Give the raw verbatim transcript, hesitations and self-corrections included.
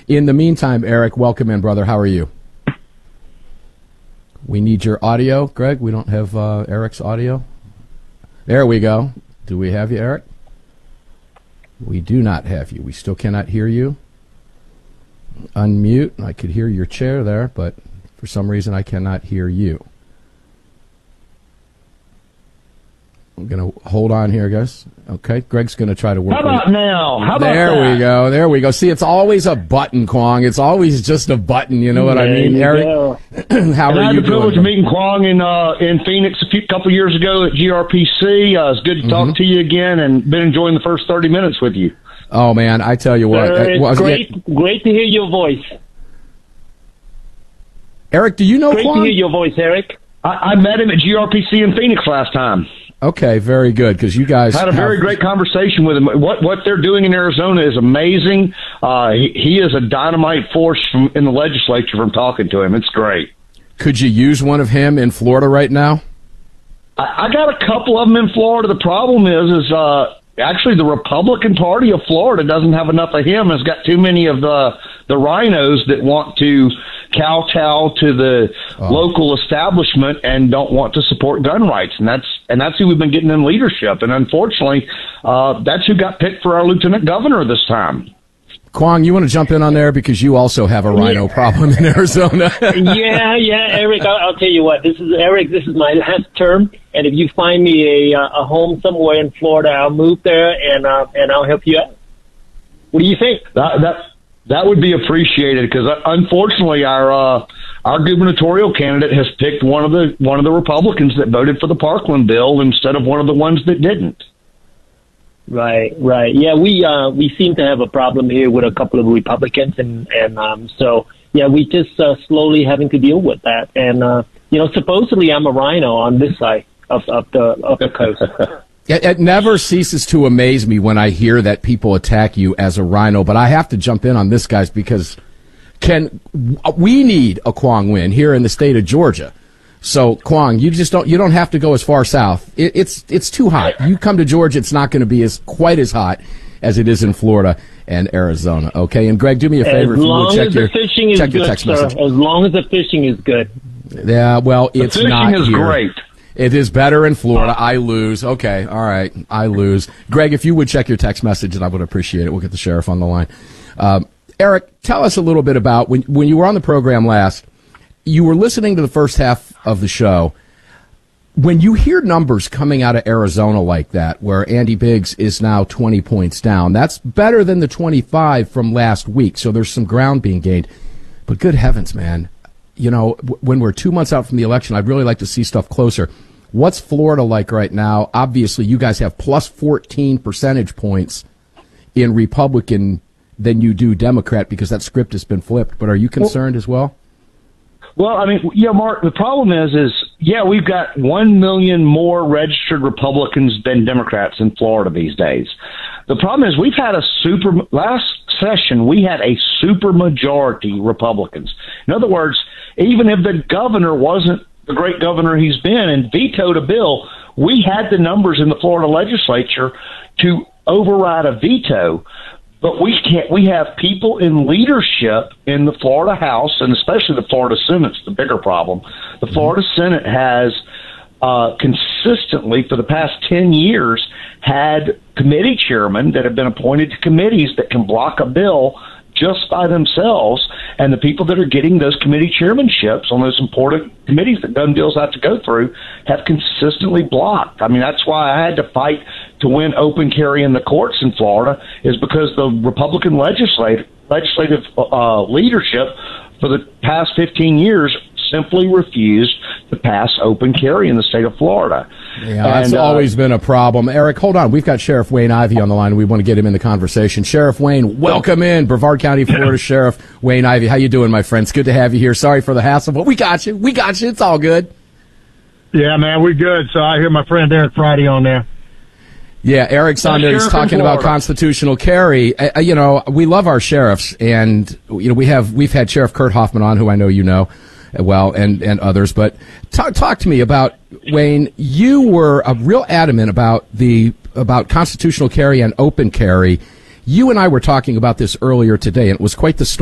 In the meantime, Eric, welcome in, brother. How are you? We need your audio, Greg. We don't have uh, Eric's audio. There we go. Do we have you, Eric? We do not have you. We still cannot hear you. Unmute. I could hear your chair there, but for some reason I cannot hear you. I'm going to hold on here, guys. Okay, Greg's going to try to work. How about now? How about there that? we go. There we go. See, it's always a button, Kwong. It's always just a button. You know what there I mean, Eric? How and are I had you the privilege doing? of meeting Kwong in uh, in Phoenix a few, couple years ago at G R P C. Uh, it's good to mm-hmm. talk to you again, and been enjoying the first thirty minutes with you. Oh man, I tell you what. Uh, it was, great, yeah. great to hear your voice. Eric, do you know Great Kwong? to hear your voice, Eric. I, I met him at G R P C in Phoenix last time. Okay, very good, because you guys Had a very have, great conversation with him. What what they're doing in Arizona is amazing. Uh, he, he is a dynamite force from, in the legislature from talking to him. It's great. Could you use one of him in Florida right now? I, I got a couple of them in Florida. The problem is, is uh, actually the Republican Party of Florida doesn't have enough of him. It's got too many of the the rhinos that want to kowtow to the oh. local establishment and don't want to support gun rights, and that's and that's who we've been getting in leadership. And unfortunately, uh, that's who got picked for our lieutenant governor this time. Kwong, you want to jump in on there because you also have a rhino yeah. problem in Arizona. yeah, yeah, Eric. I'll, I'll tell you what. This is Eric. This is my last term, and if you find me a a home somewhere in Florida, I'll move there and uh, and I'll help you out. What do you think? That that that would be appreciated because unfortunately our uh, our gubernatorial candidate has picked one of the one of the Republicans that voted for the Parkland bill instead of one of the ones that didn't. Right, right. Yeah, we uh, we seem to have a problem here with a couple of Republicans, and and um, so yeah, we just uh, slowly having to deal with that. And uh, you know, supposedly I'm a rhino on this side of, of the of the coast. It, it never ceases to amaze me when I hear that people attack you as a rhino, but I have to jump in on this, guys, because can we need a Kwong win here in the state of Georgia? So Kwong, you just don't you don't have to go as far south. It, it's it's too hot. You come to Georgia, it's not going to be as quite as hot as it is in Florida and Arizona. Okay, and Greg, do me a favor. As if you long will check as your, the fishing is check your good, text sir. message. As long as the fishing is good. Yeah, well, The it's fishing not is here. great. It is better in Florida. I lose. Okay, all right. I lose. Greg, if you would check your text message, and I would appreciate it. We'll get the sheriff on the line. Um, Eric, tell us a little bit about when when you were on the program last. You were listening to the first half of the show. When you hear numbers coming out of Arizona like that, where Andy Biggs is now twenty points down, that's better than the twenty-five from last week. So there's some ground being gained. But good heavens, man. You know, w- when we're two months out from the election, I'd really like to see stuff closer. What's Florida like right now? Obviously, you guys have plus fourteen percentage points in Republican than you do Democrat because that script has been flipped. But are you concerned well, as well? Well, I mean, yeah, Mark, the problem is, is, yeah, we've got one million more registered Republicans than Democrats in Florida these days. The problem is we've had a super, last session, we had a super majority Republicans. In other words, even if the governor wasn't the great governor he's been and vetoed a bill, we had the numbers in the Florida legislature to override a veto. But we can't. We have people in leadership in the Florida House, and especially the Florida Senate's the bigger problem. The Florida Senate has uh, consistently, for the past ten years, had committee chairmen that have been appointed to committees that can block a bill just by themselves, and the people that are getting those committee chairmanships on those important committees that gun deals have to go through have consistently blocked. I mean, that's why I had to fight to win open carry in the courts in Florida, is because the Republican legislative legislative uh, leadership for the past fifteen years simply refused to pass open carry in the state of Florida. Yeah, that's and, uh, always been a problem. Eric, hold on. We've got Sheriff Wayne Ivey on the line. We want to get him in the conversation. Sheriff Wayne, welcome in. Brevard County, Florida Sheriff Wayne Ivey. How you doing, my friend? It's good to have you here. Sorry for the hassle, but we got you. We got you. It's all good. Yeah, man, we're good. So I hear my friend Eric Friday on there. Yeah, Eric's on there. He's talking about constitutional carry. Uh, you know, we love our sheriffs, and you know we have we've had Sheriff Kurt Hoffman on, who I know you know well, and and others. But talk talk to me about, Wayne. You were uh, real adamant about the about constitutional carry and open carry. You and I were talking about this earlier today, and it was quite the story.